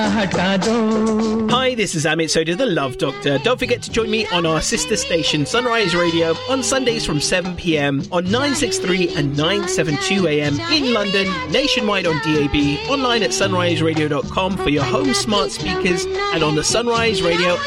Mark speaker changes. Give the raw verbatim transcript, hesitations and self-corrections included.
Speaker 1: हटा दो.
Speaker 2: Hi, this is Amit Sodha, the Love Doctor. Don't forget to join me on our sister station, Sunrise Radio, on Sundays from seven p.m. on nine sixty-three and nine seventy-two a.m. in London, nationwide on D A B, online at sunrise radio dot com for your home smart speakers, and on the Sunrise Radio